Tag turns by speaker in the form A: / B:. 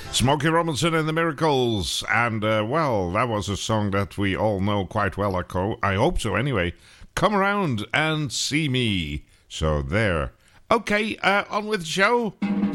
A: Smokey Robinson and the Miracles. And, well, that was a song that we all know quite well. I hope so, anyway. Come around and see me. So, there. Okay, on with the show.